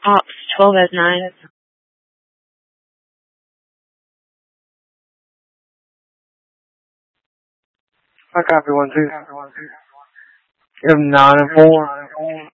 Ops 12 as 9. I copy 1-2. 9 and 4.